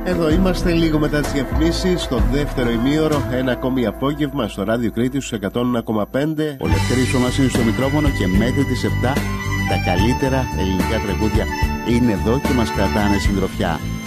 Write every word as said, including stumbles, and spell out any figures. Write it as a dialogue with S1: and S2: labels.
S1: Εδώ είμαστε λίγο μετά τις διαφημίσεις, στο δεύτερο ημίωρο, ένα ακόμη απόγευμα στο Ράδιο Κρήτη στους εκατόν ένα κόμμα πέντε.
S2: Ο Λευτέρης ο Μασίνης στο μικρόφωνο και μέχρι τις επτά τα καλύτερα ελληνικά τραγούδια είναι εδώ και μας κρατάνε συντροφιά.